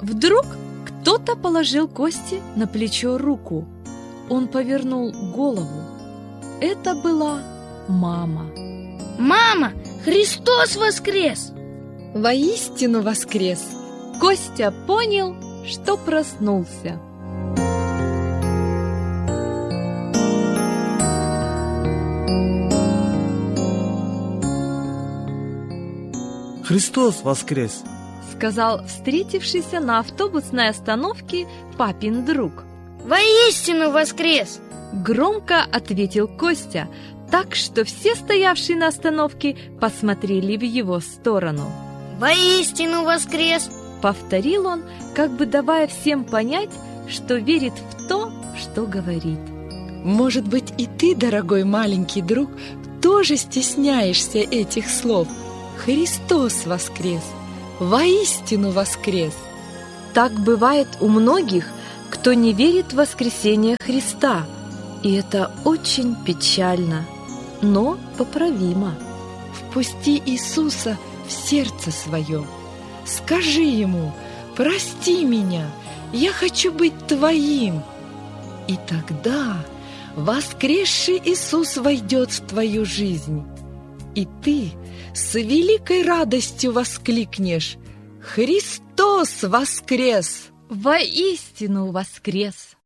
Вдруг кто-то положил Косте на плечо руку. Он повернул голову. Это была мама. Мама, Христос воскрес! Воистину воскрес! Костя понял, что проснулся. Христос воскрес! Сказал встретившийся на автобусной остановке папин друг. Воистину воскрес! Громко ответил Костя, так что все стоявшие на остановке посмотрели в его сторону. Воистину воскрес! Повторил он, как бы давая всем понять, что верит в то, что говорит. Может быть, и ты, дорогой маленький друг, тоже стесняешься этих слов. Христос воскрес! Воистину воскрес! Так бывает у многих, кто не верит в воскресение Христа, и это очень печально, но поправимо. Впусти Иисуса в сердце свое. Скажи Ему: прости меня, я хочу быть Твоим. И тогда воскресший Иисус войдет в твою жизнь, и ты с великой радостью воскликнешь: Христос воскрес! Воистину воскрес!